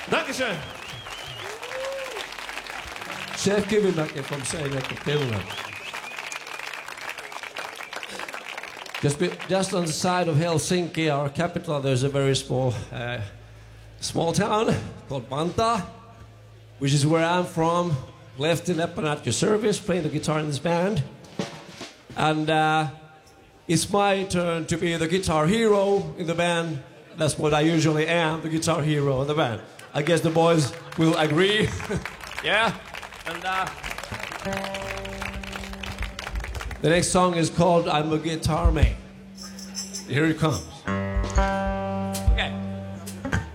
Dankeschön. Chef Kivimäki from Seinäjoki, Finland. Just on the side of Helsinki, our capital, there's a very small town called Vantaa, which is where I'm from. Lefty Leppänen at your service, playing the guitar in this band. And it's my turn to be the guitar hero in the band. That's what I usually am, the guitar hero in the band. I guess the boys will agree. Yeah? And the next song is called I'm a Guitar Man. Here it comes.